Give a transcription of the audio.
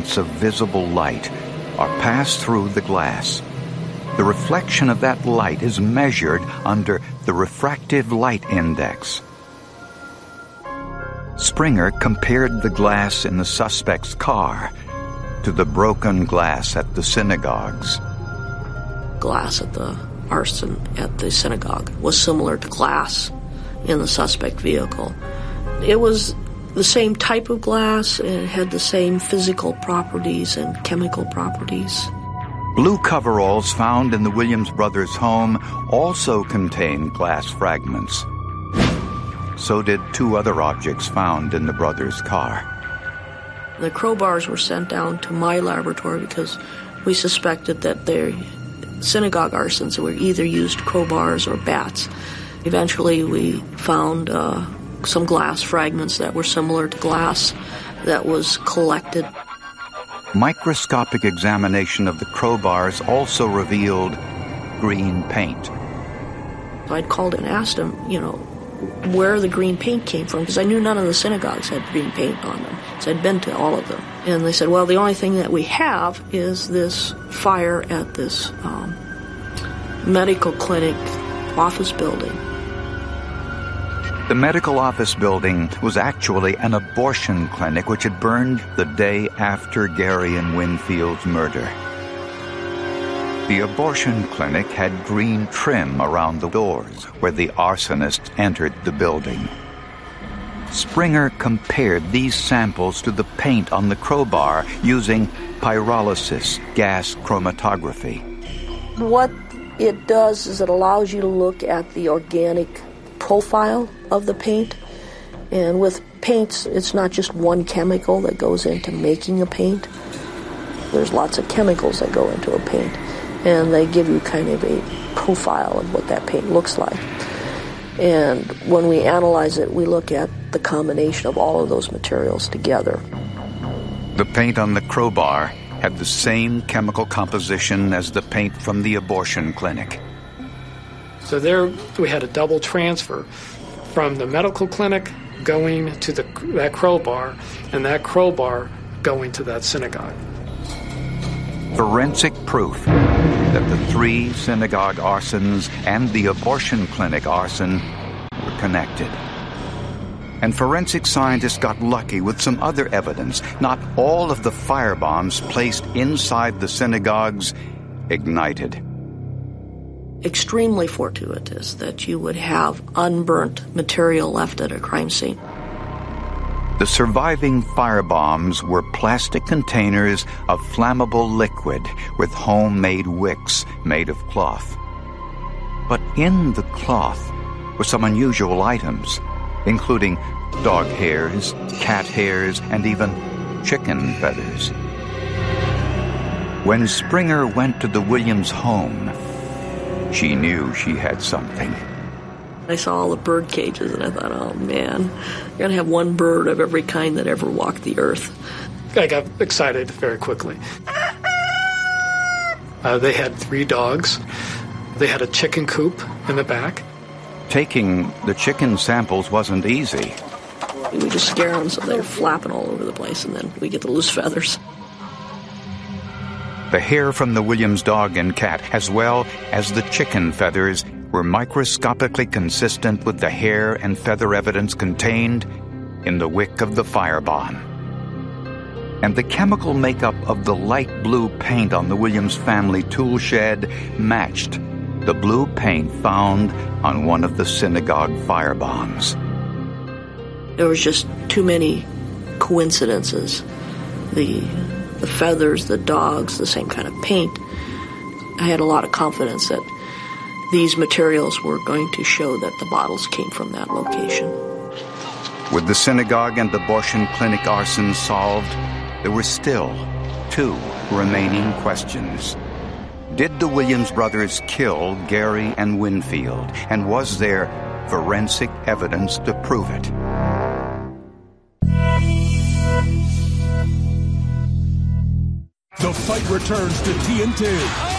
points of visible light are passed through the glass. The reflection of that light is measured under the refractive light index. Springer compared the glass in the suspect's car to the broken glass at the synagogues. Glass at the arson at the synagogue was similar to glass in the suspect vehicle. It was the same type of glass, and it had the same physical properties and chemical properties. Blue coveralls found in the Williams brothers' home also contained glass fragments. So did two other objects found in the brothers' car. The crowbars were sent down to my laboratory because we suspected that their synagogue arsons were either used crowbars or bats. Eventually we found some glass fragments that were similar to glass that was collected. Microscopic examination of the crowbars also revealed green paint. I'd called and asked him, where the green paint came from, because I knew none of the synagogues had green paint on them. So I'd been to all of them. And they said, well, the only thing that we have is this fire at this medical clinic office building. The medical office building was actually an abortion clinic which had burned the day after Gary and Winfield's murder. The abortion clinic had green trim around the doors where the arsonist entered the building. Springer compared these samples to the paint on the crowbar using pyrolysis gas chromatography. What it does is it allows you to look at the organic profile of the paint. And with paints, it's not just one chemical that goes into making a paint. There's lots of chemicals that go into a paint, and they give you kind of a profile of what that paint looks like. And when we analyze it, we look at the combination of all of those materials together. The paint on the crowbar had the same chemical composition as the paint from the abortion clinic. So there we had a double transfer from the medical clinic going to that crowbar, and that crowbar going to that synagogue. Forensic proof that the three synagogue arsons and the abortion clinic arson were connected. And forensic scientists got lucky with some other evidence. Not all of the firebombs placed inside the synagogues ignited. Extremely fortuitous that you would have unburnt material left at a crime scene. The surviving firebombs were plastic containers of flammable liquid with homemade wicks made of cloth. But in the cloth were some unusual items, including dog hairs, cat hairs, and even chicken feathers. When Springer went to the Williams home, she knew she had something. I saw all the bird cages and I thought, oh man, you're going to have one bird of every kind that ever walked the earth. I got excited very quickly. They had 3 dogs. They had a chicken coop in the back. Taking the chicken samples wasn't easy. We just scare them so they're flapping all over the place, and then we get the loose feathers. The hair from the Williams dog and cat, as well as the chicken feathers, were microscopically consistent with the hair and feather evidence contained in the wick of the firebomb. And the chemical makeup of the light blue paint on the Williams family tool shed matched the blue paint found on one of the synagogue firebombs. There was just too many coincidences. The feathers, the dogs, the same kind of paint. I had a lot of confidence that these materials were going to show that the bottles came from that location. With the synagogue and abortion clinic arson solved, there were still 2 remaining questions. Did the Williams brothers kill Gary and Winfield? And was there forensic evidence to prove it? The fight returns to TNT.